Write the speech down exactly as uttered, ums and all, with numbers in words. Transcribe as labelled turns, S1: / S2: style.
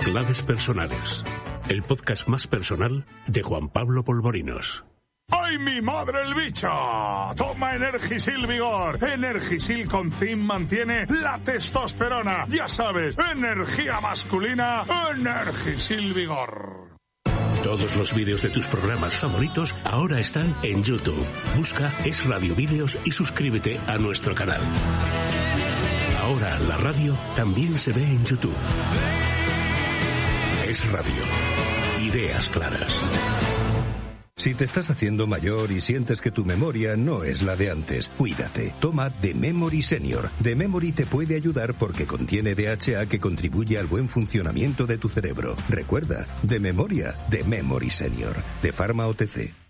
S1: Claves personales. El podcast más personal de Juan Pablo Polvorinos.
S2: ¡Ay, mi madre el bicho! Toma Energisil Vigor. Energisil con zinc mantiene la testosterona. Ya sabes, energía masculina, Energisil Vigor.
S1: Todos los vídeos de tus programas favoritos ahora están en YouTube. Busca Es Radio Vídeos y suscríbete a nuestro canal. Ahora la radio también se ve en YouTube. Es Radio. Ideas claras.
S3: Si te estás haciendo mayor y sientes que tu memoria no es la de antes, cuídate. Toma The Memory Senior. The Memory te puede ayudar porque contiene D H A que contribuye al buen funcionamiento de tu cerebro. Recuerda, de memoria, The Memory Senior. De Pharma O T C.